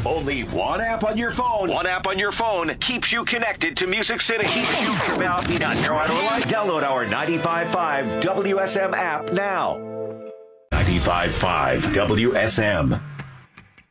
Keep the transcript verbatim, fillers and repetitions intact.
Only one app on your phone. One app on your phone keeps you connected to Music City. Keeps you Download our ninety-five point five W S M app now. ninety-five point five W S M.